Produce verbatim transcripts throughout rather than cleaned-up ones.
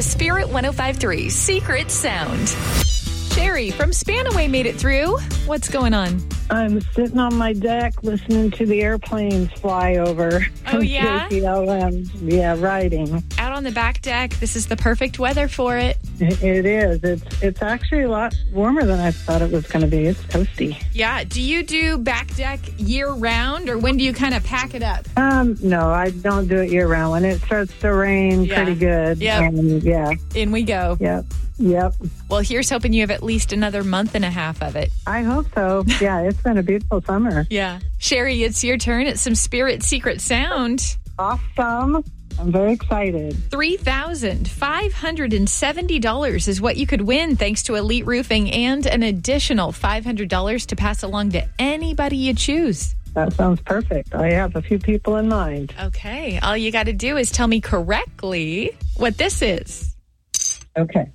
the Spirit one oh five point three Secret Sound. Sherry from Spanaway made it through. What's going on? I'm sitting on my deck listening to the airplanes fly over. Oh, yeah? K C L M. Yeah, riding. Out on the back deck. This is the perfect weather for it. It, it is. It's it's actually a lot warmer than I thought it was going to be. It's toasty. Yeah. Do you do back deck year round, or when do you kind of pack it up? Um, no, I don't do it year round. When it starts to rain, Yeah. pretty good. Yep. And yeah. In we go. Yep. Yep. Well, here's hoping you have at least another month and a half of it. I hope so. Yeah, it's been a beautiful summer. Yeah. Sherry, it's your turn. It's some Spirit Secret Sound. Awesome. I'm very excited. three thousand five hundred seventy dollars is what you could win thanks to Elite Roofing, and an additional five hundred dollars to pass along to anybody you choose. That sounds perfect. I have a few people in mind. Okay. All you got to do is tell me correctly what this is. Okay.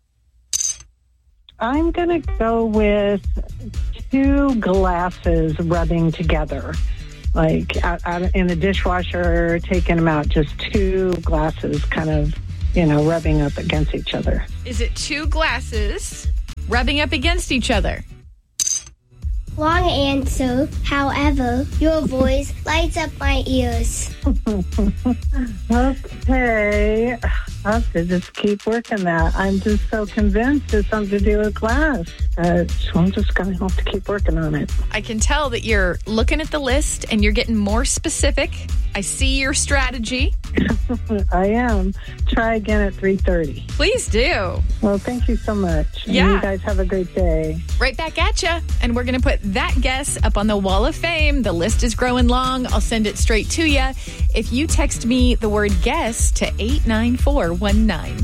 I'm going to go with two glasses rubbing together, like out, out in the dishwasher, taking them out, just two glasses kind of, you know, rubbing up against each other. Is it two glasses rubbing up against each other? Wrong answer. However, your voice lights up my ears. Okay. I have to just keep working that. I'm just so convinced it's something to do with glass. Uh, so I'm just going to have to keep working on it. I can tell that you're looking at the list and you're getting more specific. I see your strategy. I am. Try again at three thirty. Please do. Well, thank you so much. And Yeah. you guys have a great day. Right back at you. And we're going to put that guess up on the Wall of Fame. The list is growing long. I'll send it straight to you if you text me the word guess to eight nine four one nine.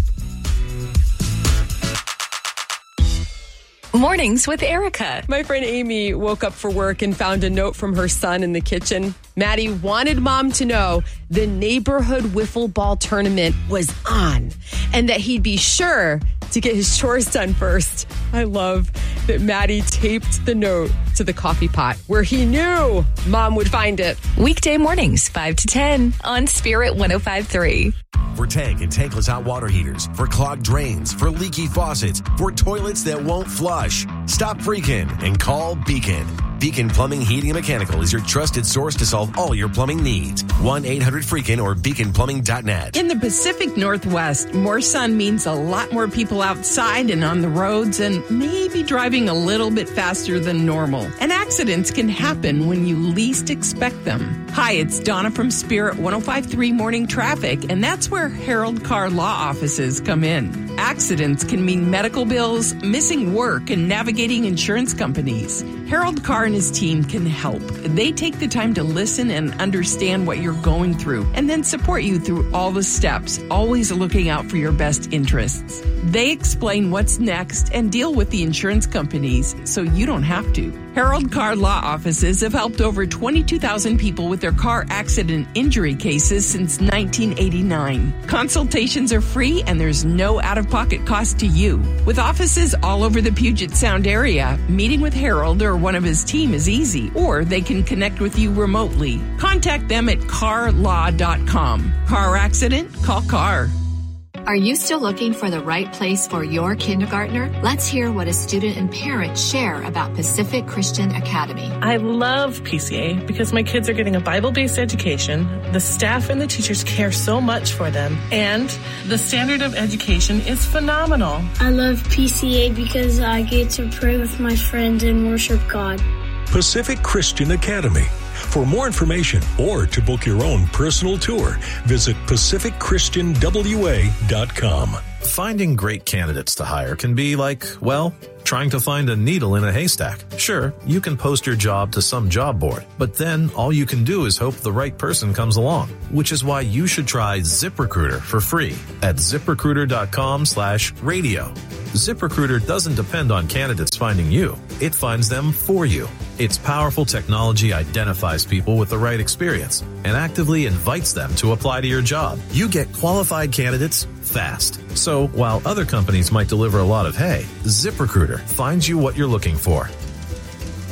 Mornings with Erica. My friend Amy woke up for work and found a note from her son in the kitchen. Maddie wanted mom to know the neighborhood wiffle ball tournament was on and that he'd be sure to get his chores done first. I love that Maddie taped the note to the coffee pot where he knew mom would find it. Weekday mornings, five to ten on Spirit one oh five point three. For tank and tankless hot water heaters, for clogged drains, for leaky faucets, for toilets that won't flush. Stop freaking and call Beacon. Beacon Plumbing, Heating, and Mechanical is your trusted source to solve all your plumbing needs. one eight hundred freakin' or beacon plumbing dot net. In the Pacific Northwest, more sun means a lot more people outside and on the roads and maybe driving a little bit faster than normal. And accidents can happen when you least expect them. Hi, it's Donna from Spirit one oh five point three Morning Traffic, and that's where Harold Carr Law Offices come in. Accidents can mean medical bills, missing work, and navigating insurance companies. Harold Carr and his team can help. They take the time to listen and understand what you're going through and then support you through all the steps, always looking out for your best interests. They explain what's next and deal with the insurance companies so you don't have to. Harold Carr Law Offices have helped over twenty-two thousand people with their car accident injury cases since nineteen eighty-nine. Consultations are free and there's no out-of-pocket cost to you. With offices all over the Puget Sound area, meeting with Harold or one of his team is easy, or they can connect with you remotely. Contact them at car law dot com. Car accident? Call Carr. Are you still looking for the right place for your kindergartner? Let's hear what a student and parents share about Pacific Christian Academy. I love P C A because my kids are getting a Bible-based education, the staff and the teachers care so much for them, and the standard of education is phenomenal. I love P C A because I get to pray with my friends and worship God. Pacific Christian Academy. For more information or to book your own personal tour, visit pacific christian w a dot com. Finding great candidates to hire can be like, well, trying to find a needle in a haystack. Sure, you can post your job to some job board, but then all you can do is hope the right person comes along, which is why you should try ZipRecruiter for free at ziprecruiter.com slash radio. ZipRecruiter doesn't depend on candidates finding you. It finds them for you. Its powerful technology identifies people with the right experience and actively invites them to apply to your job. You get qualified candidates fast. So while other companies might deliver a lot of hay, ZipRecruiter finds you what you're looking for.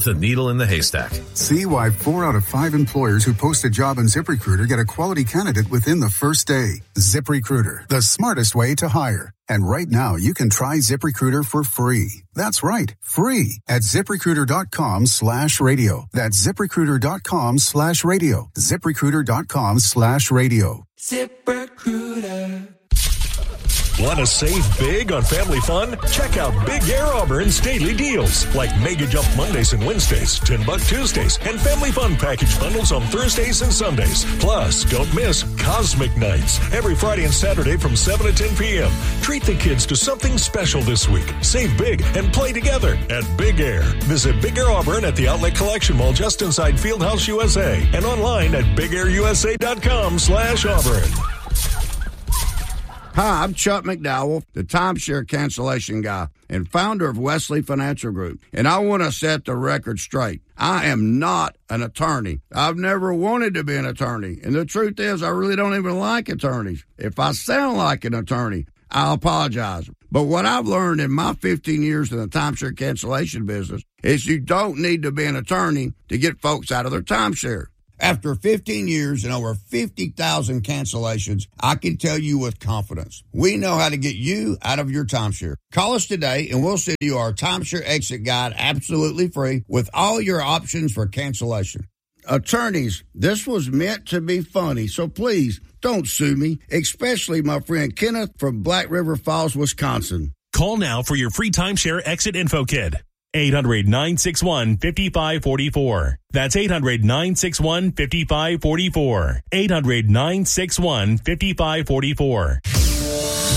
the needle in the haystack. See why four out of five employers who post a job on ZipRecruiter get a quality candidate within the first day. ZipRecruiter, the smartest way to hire. And right now, you can try ZipRecruiter for free. That's right, free at ZipRecruiter.com slash radio. That's ZipRecruiter.com slash radio. ZipRecruiter.com slash radio. ZipRecruiter. Want to save big on family fun? Check out Big Air Auburn's daily deals, like Mega Jump Mondays and Wednesdays, ten buck Tuesdays, and Family Fun package bundles on Thursdays and Sundays. Plus, don't miss Cosmic Nights every Friday and Saturday from seven to ten p.m. Treat the kids to something special this week. Save big and play together at Big Air. Visit Big Air Auburn at the Outlet Collection Mall just inside Fieldhouse U S A and online at big air u s a dot com slash Auburn. Hi, I'm Chuck McDowell, the timeshare cancellation guy and founder of Wesley Financial Group. And I want to set the record straight. I am not an attorney. I've never wanted to be an attorney. And the truth is, I really don't even like attorneys. If I sound like an attorney, I apologize. But what I've learned in my fifteen years in the timeshare cancellation business is you don't need to be an attorney to get folks out of their timeshare. After fifteen years and over fifty thousand cancellations, I can tell you with confidence, we know how to get you out of your timeshare. Call us today and we'll send you our timeshare exit guide absolutely free with all your options for cancellation. Attorneys, this was meant to be funny, so please don't sue me, especially my friend Kenneth from Black River Falls, Wisconsin. Call now for your free timeshare exit info kit. eight hundred, nine six one, five five four four. That's eight hundred, nine six one, five five four four. eight hundred, nine six one, five five four four.